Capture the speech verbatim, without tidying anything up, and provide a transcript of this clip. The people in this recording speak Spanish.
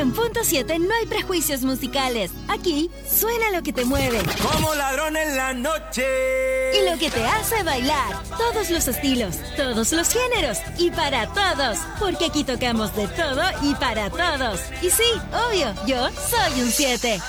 En Punto siete no hay prejuicios musicales. Aquí suena lo que te mueve. Como ladrón en la noche. Y lo que te hace bailar. Todos los estilos, todos los géneros y para todos. Porque aquí tocamos de todo y para todos. Y sí, obvio, yo soy un siete.